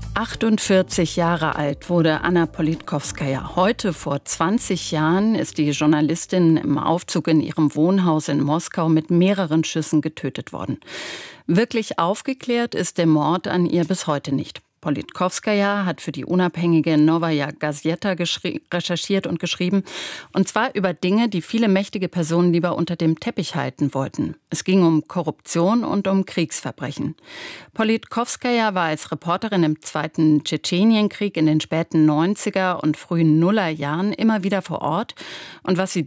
48 Jahre alt wurde Anna Politkowskaja. Heute, vor 20 Jahren, ist die Journalistin im Aufzug in ihrem Wohnhaus in Moskau mit mehreren Schüssen getötet worden. Wirklich aufgeklärt ist der Mord an ihr bis heute nicht. Politkowskaja hat für die unabhängige Novaja Gazeta recherchiert und geschrieben. Und zwar über Dinge, die viele mächtige Personen lieber unter dem Teppich halten wollten. Es ging um Korruption und um Kriegsverbrechen. Politkowskaja war als Reporterin im Zweiten Tschetschenienkrieg in den späten 90er und frühen Nullerjahren immer wieder vor Ort. Und was sie